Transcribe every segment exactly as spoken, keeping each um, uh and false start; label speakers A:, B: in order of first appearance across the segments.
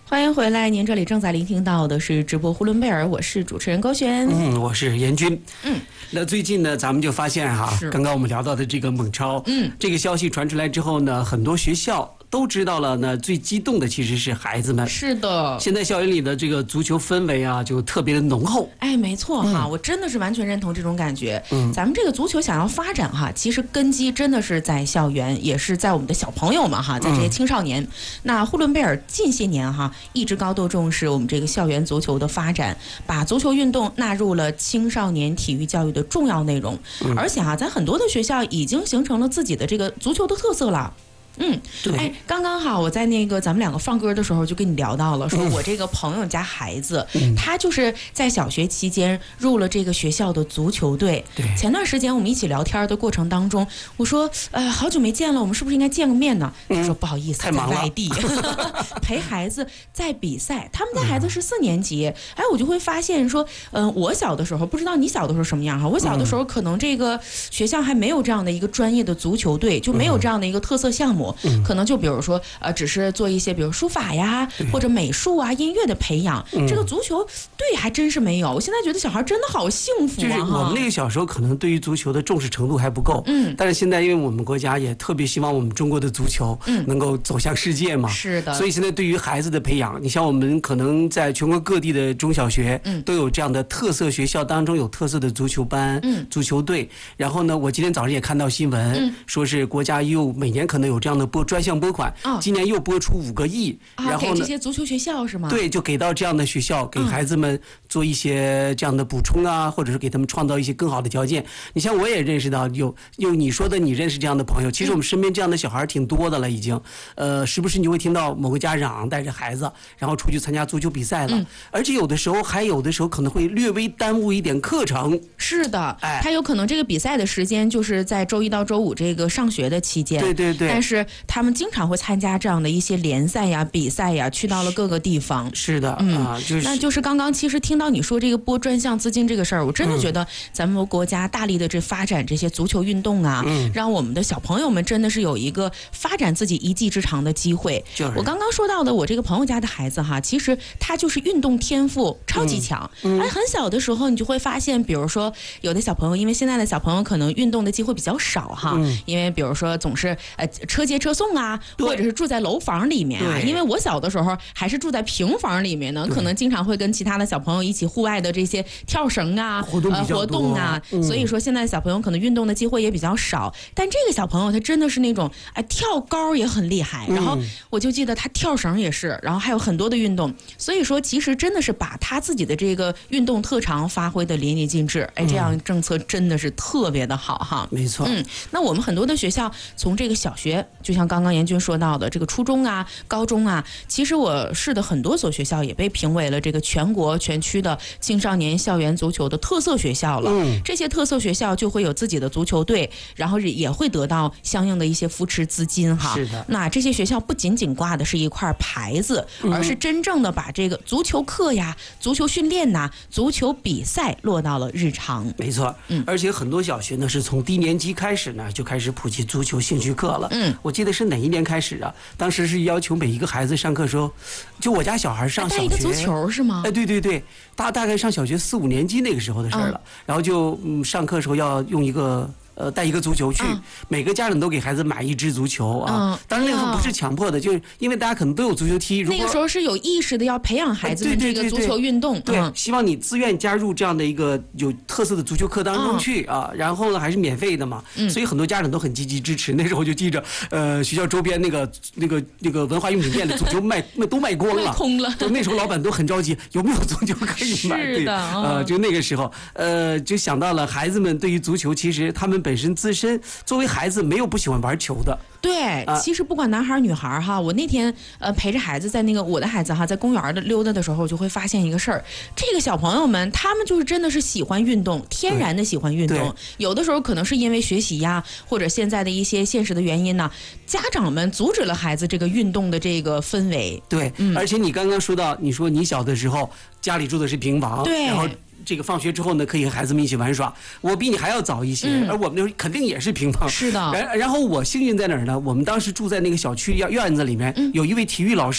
A: 欢迎回来，您这里正在聆听到的是直播呼伦贝尔，我是主持人高璇。
B: 嗯，我是严军。
A: 嗯，
B: 那最近呢，咱们就发现哈，刚刚我们聊到的这个猛超，嗯，这个消息传出来之后呢，很多学校都知道了呢，最激动的其实是孩子们。
A: 是的，
B: 现在校园里的这个足球氛围啊，就特别的浓厚。
A: 哎，没错哈，嗯、我真的是完全认同这种感觉。嗯，咱们这个足球想要发展哈，其实根基真的是在校园，也是在我们的小朋友们哈，在这些青少年。嗯、那呼伦贝尔近些年哈，一直高度重视我们这个校园足球的发展，把足球运动纳入了青少年体育教育的重要内容。嗯、而且啊，在很多的学校已经形成了自己的这个足球的特色了。嗯，对，哎，刚刚好，我在那个咱们两个放歌的时候就跟你聊到了，说我这个朋友家孩子，嗯、他就是在小学期间入了这个学校的足球队。对，前段时间我们一起聊天的过程当中，我说，呃，好久没见了，我们是不是应该见个面呢？他说不好意思，在外地陪孩子在比赛。他们家孩子是四年级，哎，我就会发现说，嗯、呃，我小的时候不知道你小的时候什么样哈，我小的时候可能这个学校还没有这样的一个专业的足球队，就没有这样的一个特色项目。嗯、可能就比如说，呃，只是做一些比如书法呀，或者美术啊、音乐的培养。嗯、这个足球队还真是没有。我现在觉得小孩真的好幸福啊！
B: 就是我们那个小时候可能对于足球的重视程度还不够，嗯，但是现在因为我们国家也特别希望我们中国的足球能够走向世界嘛，是的。所以现在对于孩子的培养，你像我们可能在全国各地的中小学，嗯，都有这样的特色学校当中有特色的足球班、嗯，足球队。然后呢，我今天早上也看到新闻，嗯、说是国家又每年可能有这样的拨专项拨款，哦、今年又拨出五个亿，
A: 啊、然后呢，给这些足球学校是吗？
B: 对，就给到这样的学校，给孩子们做一些这样的补充啊，嗯、或者是给他们创造一些更好的条件。你像我也认识到有有你说的，你认识这样的朋友，其实我们身边这样的小孩挺多的了，已经。呃，时不时你会听到某个家长带着孩子，然后出去参加足球比赛了，嗯、而且有的时候还有的时候可能会略微耽误一点课程。
A: 是的，哎，他有可能这个比赛的时间就是在周一到周五这个上学的期间，
B: 对对对，
A: 但是他们经常会参加这样的一些联赛呀、比赛呀，去到了各个地方。
B: 是的，嗯，啊、就是
A: 那就是刚刚其实听到你说这个拨专项资金这个事儿，我真的觉得咱们国家大力的这发展这些足球运动啊，嗯、让我们的小朋友们真的是有一个发展自己一技之长的机会。就是、我刚刚说到的，我这个朋友家的孩子哈，其实他就是运动天赋超级强。嗯嗯、哎，很小的时候你就会发现，比如说有的小朋友，因为现在的小朋友可能运动的机会比较少哈，嗯、因为比如说总是呃车接车送啊。或者是住在楼房里面啊，因为我小的时候还是住在平房里面呢，可能经常会跟其他的小朋友一起户外的这些跳绳啊、
B: 活动、呃、
A: 活动啊，嗯、所以说现在的小朋友可能运动的机会也比较少。但这个小朋友他真的是那种哎跳高也很厉害，然后我就记得他跳绳也是，然后还有很多的运动，所以说其实真的是把他自己的这个运动特长发挥的淋漓尽致。哎，这样政策真的是特别的好哈。
B: 没错，
A: 嗯，那我们很多的学校从这个小学，就像刚刚严军说到的这个初中啊、高中啊，其实我市的很多所学校也被评为了这个全国全区的青少年校园足球的特色学校了。嗯，这些特色学校就会有自己的足球队，然后也会得到相应的一些扶持资金哈。
B: 是的。
A: 那这些学校不仅仅挂的是一块牌子，而是真正的把这个足球课呀、足球训练呐、足球比赛落到了日常。
B: 没错。嗯。而且很多小学呢是从低年级开始呢就开始普及足球兴趣课了。嗯。我记得是哪一年开始啊？当时是要求每一个孩子上课时候，就我家小孩上小学，
A: 带一个足球是吗？
B: 哎，对对对，大大概上小学四五年级那个时候的事儿了。嗯、然后就嗯，上课时候要用一个。呃，带一个足球去，嗯、每个家长都给孩子买一支足球啊。嗯、当然那个时候不是强迫的，就是因为大家可能都有足球踢。
A: 那个时候是有意识的，要培养孩子们这个足球运动。
B: 对，嗯、希望你自愿加入这样的一个有特色的足球课当中去啊。嗯、然后呢，还是免费的嘛，嗯、所以很多家长都很积极支持。那时候就记着，呃，学校周边那个那个那个文化用品店的足球卖卖都卖光了，
A: 卖空了。
B: 就那时候老板都很着急，有没有足球可以买？
A: 是的，
B: 对，呃，就那个时候，呃，就想到了孩子们对于足球，其实他们本身自身。作为孩子，没有不喜欢玩球的。
A: 对，啊、其实不管男孩女孩哈，我那天呃陪着孩子在那个我的孩子哈，在公园的溜达的时候，就会发现一个事儿，这个小朋友们他们就是真的是喜欢运动，天然的喜欢运动。有的时候可能是因为学习呀，或者现在的一些现实的原因呢，家长们阻止了孩子这个运动的这个氛围。
B: 对，嗯、而且你刚刚说到，你说你小的时候家里住的是平房，
A: 对，
B: 然后。这个放学之后呢，可以和孩子们一起玩耍。我比你还要早一些，嗯、而我们那时候肯定也是平房。
A: 是的。
B: 然然后我幸运在哪儿呢？我们当时住在那个小区院院子里面，嗯、有一位体育老师。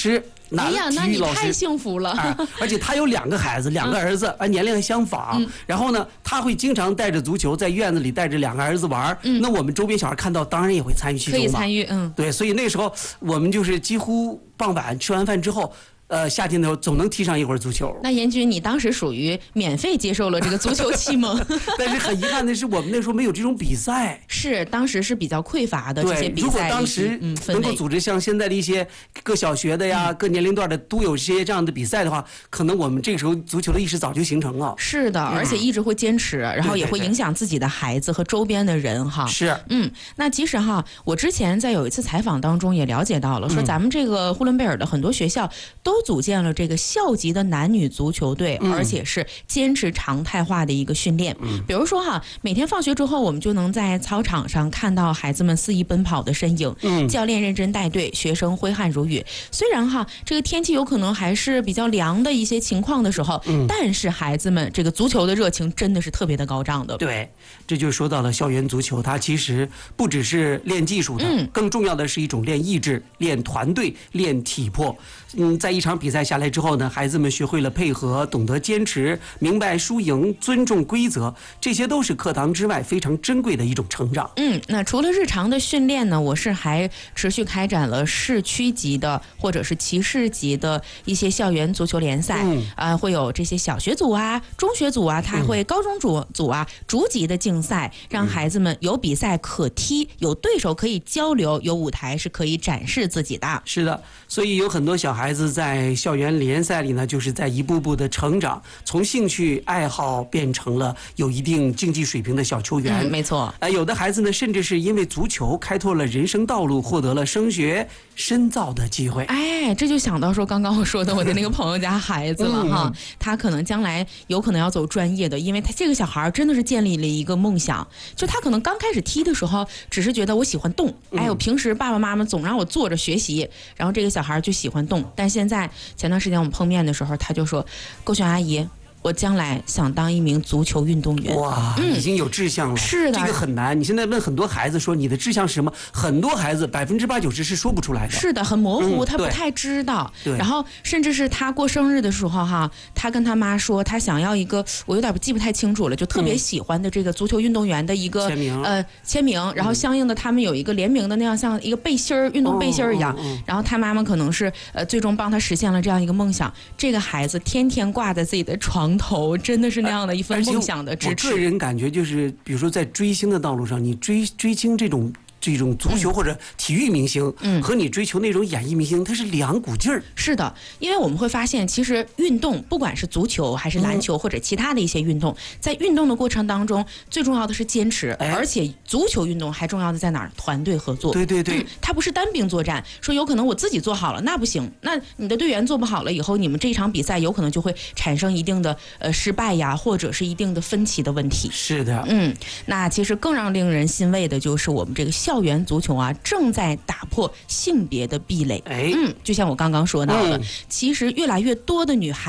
B: 男体育老师。
A: 哎呀，那你太幸福了！
B: 啊、而且他有两个孩子，两个儿子，啊、嗯，年龄还相仿。嗯、然后呢，他会经常带着足球在院子里带着两个儿子玩。嗯，那我们周边小孩看到，当然也会参与其中嘛。
A: 可以参与，嗯，
B: 对，所以那时候我们就是几乎傍晚吃完饭之后。呃，夏天的时候总能踢上一会儿足球。
A: 那严军，你当时属于免费接受了这个足球启蒙，
B: 但是很遗憾的是，我们那时候没有这种比赛。
A: 是，当时是比较匮乏的这些比赛。
B: 如果当时能够组织像现在的一些各小学的呀、嗯、各年龄段的都有这些这样的比赛的话，可能我们这个时候足球的意识早就形成了。
A: 是的，而且一直会坚持，嗯、然后也会影响自己的孩子和周边的人哈。
B: 是，
A: 嗯，那其实哈，我之前在有一次采访当中也了解到了，说咱们这个呼伦贝尔的很多学校都组建了这个校级的男女足球队，而且是坚持常态化的一个训练。嗯、比如说哈，每天放学之后，我们就能在操场上看到孩子们肆意奔跑的身影，嗯、教练认真带队，学生挥汗如雨。虽然哈，这个天气有可能还是比较凉的一些情况的时候，嗯、但是孩子们这个足球的热情真的是特别的高涨的。
B: 对，这就说到了校园足球，它其实不只是练技术的，嗯、更重要的是一种练意志、练团队、练体魄。嗯，在一场比赛下来之后呢，孩子们学会了配合，懂得坚持，明白输赢，尊重规则，这些都是课堂之外非常珍贵的一种成长。
A: 嗯，那除了日常的训练呢，我是还持续开展了市区级的或者是骑士级的一些校园足球联赛，嗯、呃，会有这些小学组啊、中学组啊，它会高中组组啊、逐级的竞赛，让孩子们有比赛可踢，有对手可以交流，有舞台是可以展示自己的。
B: 是的，所以有很多小孩子在校园联赛里呢，就是在一步步的成长，从兴趣爱好变成了有一定竞技水平的小球员。
A: 嗯、没错。
B: 呃，有的孩子呢，甚至是因为足球开拓了人生道路，获得了升学深造的机会。
A: 哎，这就想到说刚刚我说的我的那个朋友家孩子了哈，嗯、他可能将来有可能要走专业的，因为他这个小孩真的是建立了一个梦想。就他可能刚开始踢的时候，只是觉得我喜欢动，哎，我平时爸爸妈妈总让我坐着学习，然后这个小孩就喜欢动。但现在前段时间我们碰面的时候，他就说：“购璇阿姨，我将来想当一名足球运动员。”
B: 哇，嗯、已经有志向了。
A: 是的，
B: 这个很难。你现在问很多孩子说你的志向是什么，很多孩子百分之八九十是说不出来的。
A: 是的，很模糊，嗯、他不太知道。然后甚至是他过生日的时候哈，他跟他妈说他想要一个，我有点记不太清楚了，就特别喜欢的这个足球运动员的一个、嗯、签名，呃，签名。然后相应的他们有一个联名的那样像一个背心儿，运动背心儿一样。哦哦哦、然后他妈妈可能是呃最终帮他实现了这样一个梦想。这个孩子天天挂在自己的床头，真的是那样的一份梦想的支持。
B: 我个人感觉就是，比如说在追星的道路上，你追追星这种。这种足球或者体育明星，嗯，和你追求那种演艺明星，它是两股劲儿。
A: 是的，因为我们会发现，其实运动不管是足球还是篮球或者其他的一些运动，在运动的过程当中，最重要的是坚持，哎、而且足球运动还重要的在哪儿？团队合作。
B: 对对对、嗯，
A: 它不是单兵作战。说有可能我自己做好了，那不行，那你的队员做不好了以后，你们这一场比赛有可能就会产生一定的呃失败呀，或者是一定的分歧的问题。
B: 是的，
A: 嗯，那其实更让令人欣慰的就是我们这个校园足球啊，正在打破性别的壁垒。
B: 哎，
A: 嗯，就像我刚刚说到的，
B: 嗯、
A: 其实越来越多的女孩